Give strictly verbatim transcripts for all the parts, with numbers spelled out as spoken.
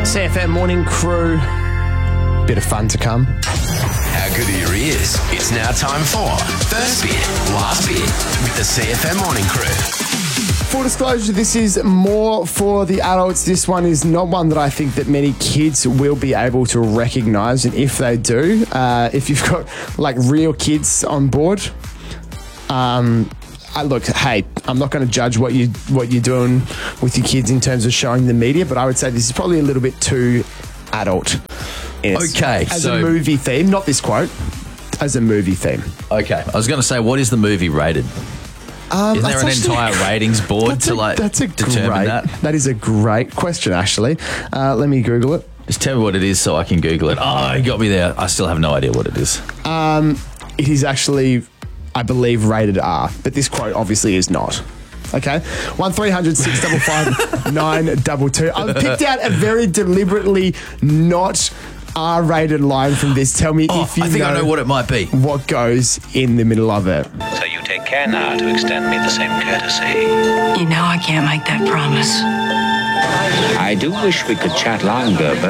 C F M Morning Crew. Bit of fun to come. How good are your ears? It's now time for First Bit, Last Bit with the C F M Morning Crew. Full disclosure, this is more for the adults. This one is not one that I think that many kids will be able to recognise. And if they do, uh, if you've got like real kids on board, um, I look, hey, I'm not going to judge what you what you're doing with your kids in terms of showing the media, but I would say this is probably a little bit too adult. Okay, as so a movie theme, not this quote, as a movie theme. Okay, I was going to say, what is the movie rated? Um, Isn't there an actually, entire ratings board to a, like that's a determine great, that? That is a great question, actually. Uh, let me Google it. Just tell me what it is so I can Google it. Oh, you got me there. I still have no idea what it is. Um, it is actually, I believe, rated R, but this quote obviously is not. Okay, one three hundred six five five nine two two. I've picked out a very deliberately not R-rated line from this. Tell me Oh, if you I think know I know what it might be. what goes in the middle of it. So you take care now to extend me the same courtesy. You know I can't make that promise. I do wish we could chat longer, but...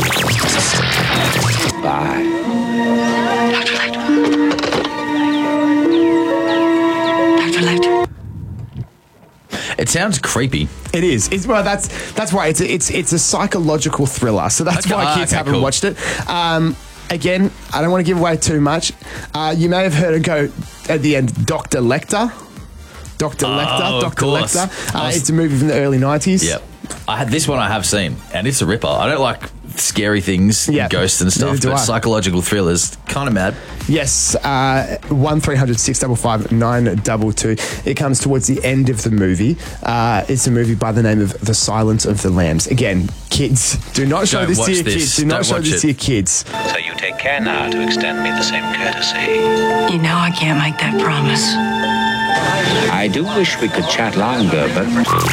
Bye. Doctor Lecter. Doctor Lecter. It sounds creepy. It is. It's, well, that's that's why it's a, it's it's a psychological thriller. So that's Okay. why Ah, kids okay, haven't cool. watched it. Um, again, I don't want to give away too much. Uh, you may have heard it go at the end, Doctor Lecter. Doctor Lecter. of Doctor course. Lecter. I Uh, was- it's a movie from the early nineties. Yep. I had this one I have seen, and it's a ripper. I don't like scary things, Yeah, ghosts and stuff, neither do but I. psychological thrillers, kind of mad. Yes, uh, one three hundred six five five nine two two. It comes towards the end of the movie. Uh, it's a movie by the name of The Silence of the Lambs. Again, kids, do not show Don't this to watch your this. kids. Do not Don't show watch this it. to your kids. So you take care now to extend me the same courtesy. You know I can't make that promise. I do wish we could chat longer, but...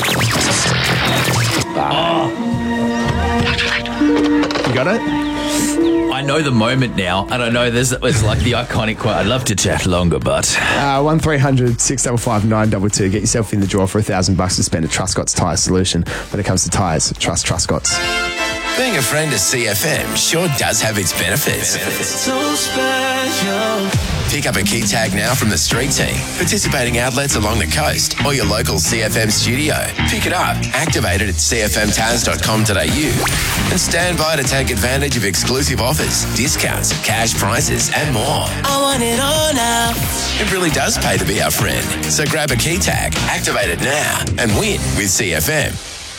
Bye. Doctor Lecter. You got it? I know the moment now, and I know there's it's like the iconic quote. I'd love to chat longer, but Uh, one three hundred six five five nine two two. Get yourself in the draw for a thousand bucks to spend at Truscott's Tyre Solution. When it comes to tyres, trust Truscott's. Being a friend of C F M sure does have its benefits. So special. Pick up a key tag now from the street team, participating outlets along the coast, or your local C F M studio. Pick it up, activate it at c f m taz dot com dot a u, and stand by to take advantage of exclusive offers, discounts, cash prizes, and more. I want it all now. It really does pay to be our friend. So grab a key tag, activate it now, and win with C F M.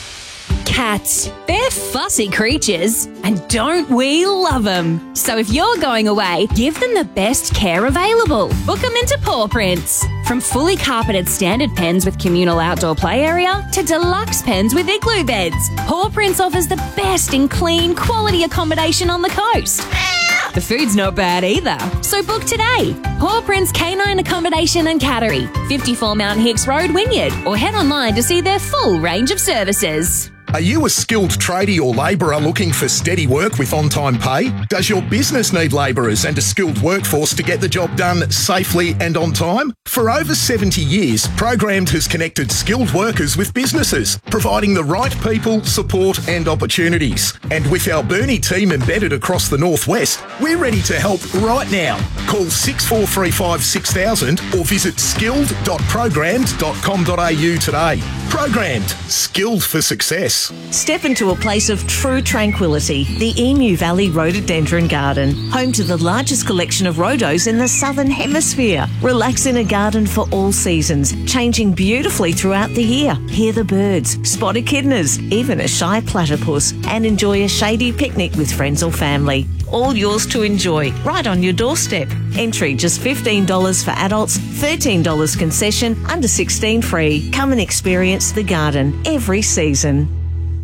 Cats. They're fussy creatures, and don't we love them? So if you're going away, give them the best care available. Book them into Paw Prints. From fully carpeted standard pens with communal outdoor play area to deluxe pens with igloo beds, Paw Prints offers the best in clean, quality accommodation on the coast. The food's not bad either. So book today. Paw Prints Canine Accommodation and Cattery, fifty-four Mount Hicks Road, Wynyard, or head online to see their full range of services. Are you a skilled tradie or labourer looking for steady work with on-time pay? Does your business need labourers and a skilled workforce to get the job done safely and on time? For over seventy years, Programmed has connected skilled workers with businesses, providing the right people, support and opportunities. And with our Burnie team embedded across the Northwest, we're ready to help right now. Call six four three five six thousand or visit skilled dot programmed dot com dot a u today. Programmed, skilled for success. Step into a place of true tranquility, the Emu Valley Rhododendron Garden, home to the largest collection of rhodos in the Southern Hemisphere. Relax in a garden for all seasons, changing beautifully throughout the year. Hear the birds, spot echidnas, even a shy platypus, and enjoy a shady picnic with friends or family. All yours to enjoy, right on your doorstep. Entry just fifteen dollars for adults, thirteen dollars concession, under sixteen free. Come and experience the garden every season.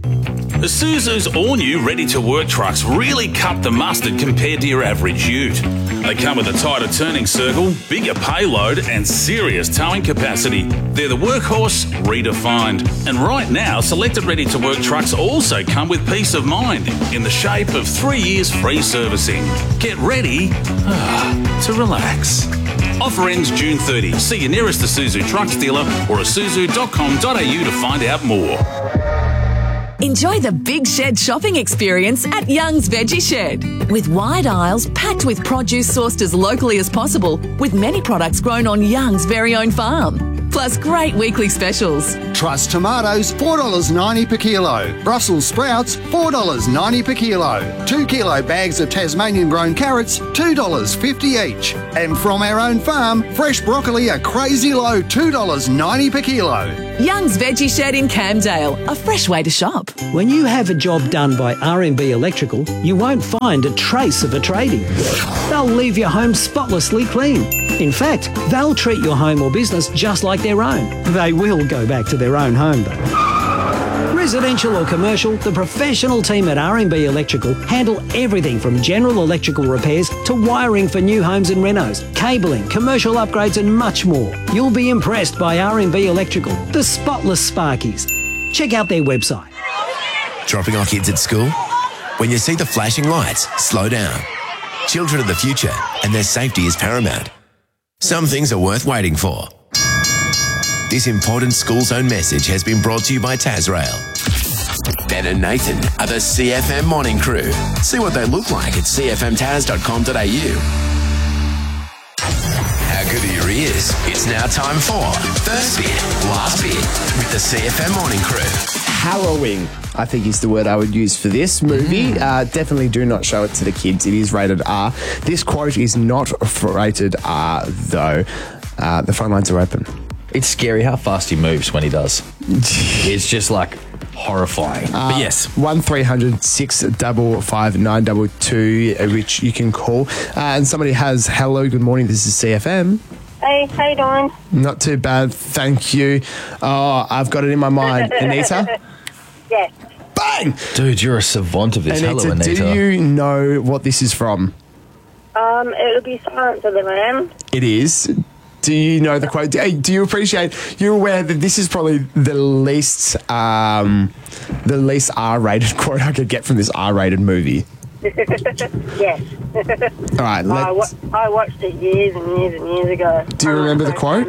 Isuzu's all-new ready-to-work trucks really cut the mustard compared to your average ute. They come with a tighter turning circle, bigger payload and serious towing capacity. They're the workhorse redefined. And right now, selected ready-to-work trucks also come with peace of mind in the shape of three years free servicing. Get ready to relax. Offer ends June thirtieth. See your nearest Isuzu trucks dealer or isuzu dot com dot a u to find out more. Enjoy the Big Shed shopping experience at Young's Veggie Shed. With wide aisles packed with produce sourced as locally as possible, with many products grown on Young's very own farm. Plus great weekly specials. Truss tomatoes, four dollars ninety per kilo. Brussels sprouts, four dollars ninety per kilo. Two kilo bags of Tasmanian grown carrots, two dollars fifty each. And from our own farm, fresh broccoli a crazy low two dollars ninety per kilo. Young's Veggie Shed in Camdale, a fresh way to shop. When you have a job done by R M B Electrical, you won't find a trace of a tradie. They'll leave your home spotlessly clean. In fact, they'll treat your home or business just like their own. They will go back to their own home though. Residential or commercial, the professional team at R M B Electrical handle everything from general electrical repairs to wiring for new homes and renos, cabling, commercial upgrades and much more. You'll be impressed by R M B Electrical, the spotless Sparkies. Check out their website. Dropping our kids at school? When you see the flashing lights, slow down. Children are the future and their safety is paramount. Some things are worth waiting for. This important school zone message has been brought to you by Tasrail. Ben and Nathan are the C F M Morning Crew. See what they look like at c f m taz dot com dot a u. How good are your ears? It's now time for First Bit, Last Bit with the C F M Morning Crew. Harrowing, I think, is the word I would use for this movie. Mm. Uh, definitely do not show it to the kids. It is rated R. This quote is not rated R, though. Uh, the phone lines are open. It's scary how fast he moves when he does. It's just like horrifying. Uh, but yes. one three hundred six five five nine two two, which you can call. Uh, and somebody has, hello, good morning, this is C F M. Hey, how you doing? Not too bad, thank you. Oh, I've got it in my mind. Anita? Yes. Bang! Dude, you're a savant of this. Anita, Hello, Anita. do you know what this is from? Um, it'll be Silence of the Lambs. It is. Do you know the quote? Do, do you appreciate, you're aware that this is probably the least, um, the least R-rated quote I could get from this R-rated movie? Yes. All right, let's... I, wa- I watched it years and years and years ago. Do you remember the quote?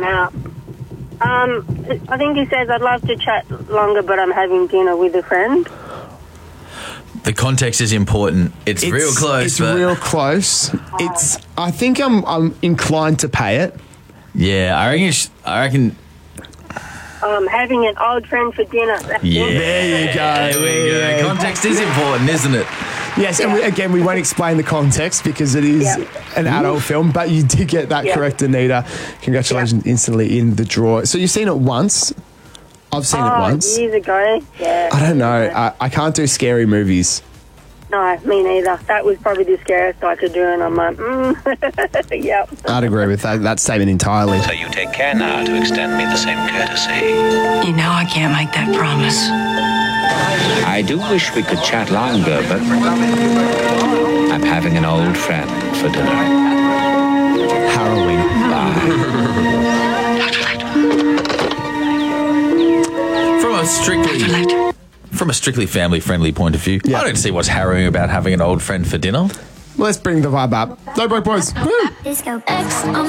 Um, I think he says, I'd love to chat longer, but I'm having dinner with a friend. The context is important. It's, it's real close. It's but... real close. It's. I think I'm. I'm inclined to pay it. Yeah, I reckon. Sh- I reckon. Um, having an old friend for dinner. That's yeah, it. There you go. There we go. Context is important, isn't it? Yes, and we, again, we won't explain the context because it is yep. an adult film, but you did get that yep. correct, Anita. Congratulations, yep. instantly in the draw. So you've seen it once. I've seen oh, it once. years ago. Yeah. I don't know. I, I can't do scary movies. No, me neither. That was probably the scariest I could do, and I'm like, mm. Yep. I'd agree with that, that statement entirely. So you take care now to extend me the same courtesy. You know I can't make that promise. I do wish we could chat longer, but I'm having an old friend for dinner. Harrowing. Bye. From a strictly... From a strictly family-friendly point of view, yep. I don't see what's harrowing about having an old friend for dinner. Let's bring the vibe up. No break, boys. Woo. Disco X on